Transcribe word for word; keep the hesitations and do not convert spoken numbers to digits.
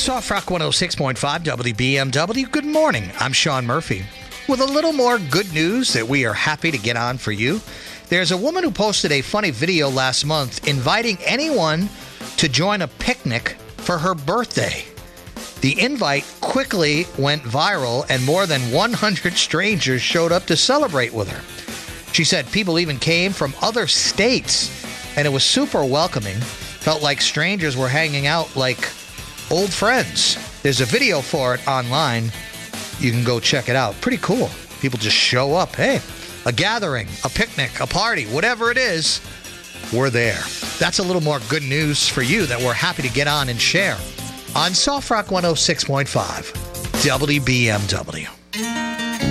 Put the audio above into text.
Soft Rock one oh six point five W B M W. Good morning. I'm Sean Murphy with a little more good news that we are happy to get on for you. There's a woman who posted a funny video last month inviting anyone to join a picnic for her birthday. The invite quickly went viral and more than one hundred strangers showed up to celebrate with her. She said people even came from other states and it was super welcoming. Felt like strangers were hanging out like old friends. There's a video for it online. You can go check it out. Pretty cool. People just show up. Hey, a gathering, a picnic, a party, whatever it is, we're there. That's a little more good news for you that we're happy to get on and share on Soft Rock one oh six point five W B M W.